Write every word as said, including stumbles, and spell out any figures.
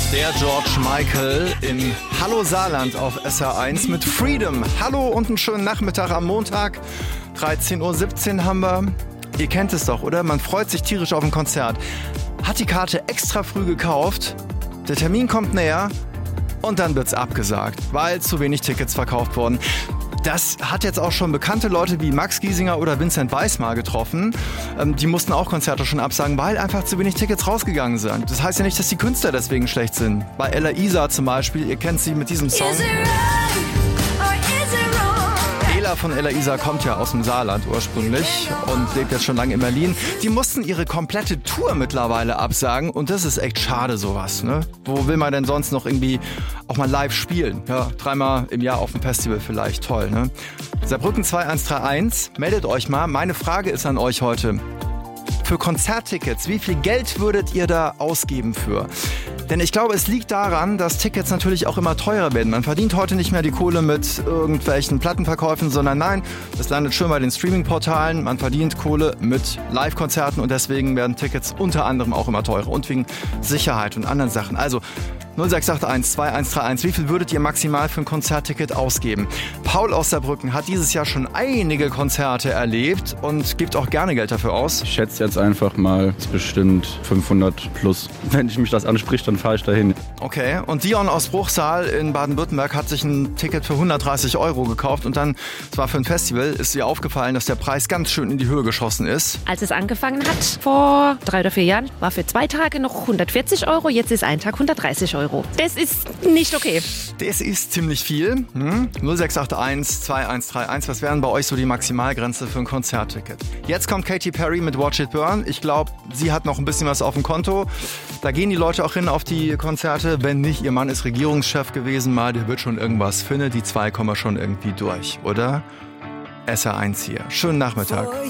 Der George Michael im Hallo Saarland auf S R eins mit Freedom. Hallo und einen schönen Nachmittag am Montag. dreizehn Uhr siebzehn haben wir. Ihr kennt es doch, oder? Man freut sich tierisch auf ein Konzert. Hat die Karte extra früh gekauft. Der Termin kommt näher und dann wird's abgesagt, weil zu wenig Tickets verkauft wurden. Das hat jetzt auch schon bekannte Leute wie Max Giesinger oder Vincent Weiss mal getroffen. Ähm, die mussten auch Konzerte schon absagen, weil einfach zu wenig Tickets rausgegangen sind. Das heißt ja nicht, dass die Künstler deswegen schlecht sind. Bei Ella Isa zum Beispiel, ihr kennt sie mit diesem Song. Ela von Ella Isa kommt ja aus dem Saarland ursprünglich und lebt jetzt schon lange in Berlin. Die mussten ihre komplette Tour mittlerweile absagen und das ist echt schade sowas, ne? Wo will man denn sonst noch irgendwie auch mal live spielen? Ja, dreimal im Jahr auf dem Festival vielleicht, toll, ne? Saarbrücken zwei eins drei eins, meldet euch mal. Meine Frage ist an euch heute. Für Konzerttickets, wie viel Geld würdet ihr da ausgeben für? Denn ich glaube, es liegt daran, dass Tickets natürlich auch immer teurer werden. Man verdient heute nicht mehr die Kohle mit irgendwelchen Plattenverkäufen, sondern nein, das landet schön bei den Streaming-Portalen. Man verdient Kohle mit Live-Konzerten und deswegen werden Tickets unter anderem auch immer teurer und wegen Sicherheit und anderen Sachen. Also null sechs acht eins zwei eins drei eins, wie viel würdet ihr maximal für ein Konzertticket ausgeben? Paul aus Saarbrücken hat dieses Jahr schon einige Konzerte erlebt und gibt auch gerne Geld dafür aus. Ich schätze jetzt einfach mal, es ist bestimmt fünfhundert plus. Wenn ich mich das anspricht, dann fahre ich dahin. Okay, und Dion aus Bruchsal in Baden-Württemberg hat sich ein Ticket für hundertdreißig Euro gekauft und dann, zwar für ein Festival, ist ihr aufgefallen, dass der Preis ganz schön in die Höhe geschossen ist. Als es angefangen hat, vor drei oder vier Jahren, war für zwei Tage noch hundertvierzig Euro, jetzt ist ein Tag hundertdreißig Euro. Das ist nicht okay. Das ist ziemlich viel. Hm? null sechs acht eins zwei eins drei eins, was wären bei euch so die Maximalgrenze für ein Konzertticket? Jetzt kommt Katy Perry mit Watch It Burn. Ich glaube, sie hat noch ein bisschen was auf dem Konto. Da gehen die Leute auch hin auf die Konzerte. Wenn nicht, ihr Mann ist Regierungschef gewesen mal, der wird schon irgendwas finden. Die zwei kommen schon irgendwie durch, oder? S R eins hier. Schönen Nachmittag.